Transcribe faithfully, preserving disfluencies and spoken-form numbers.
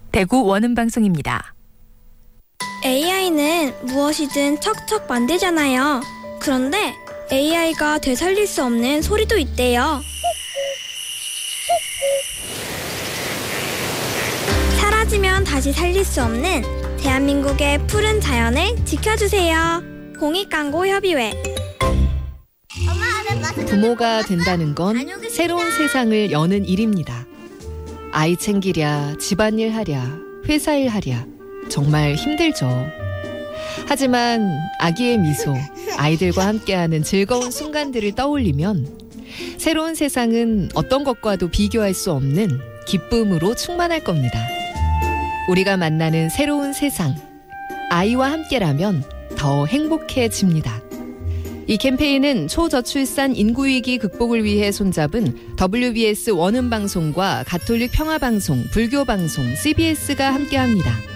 대구 원음방송입니다. 에이아이는 무엇이든 척척 만들잖아요. 그런데 에이아이가 되살릴 수 없는 소리도 있대요. 사라지면 다시 살릴 수 없는 대한민국의 푸른 자연을 지켜주세요. 공익광고협의회. 부모가 된다는 건 새로운 세상을 여는 일입니다. 아이 챙기랴, 집안일 하랴, 회사일 하랴 정말 힘들죠. 하지만 아기의 미소, 아이들과 함께하는 즐거운 순간들을 떠올리면 새로운 세상은 어떤 것과도 비교할 수 없는 기쁨으로 충만할 겁니다. 우리가 만나는 새로운 세상, 아이와 함께라면 더 행복해집니다. 이 캠페인은 초저출산 인구위기 극복을 위해 손잡은 더블유비에스 원음방송과 가톨릭 평화방송, 불교방송, 씨비에스가 함께합니다.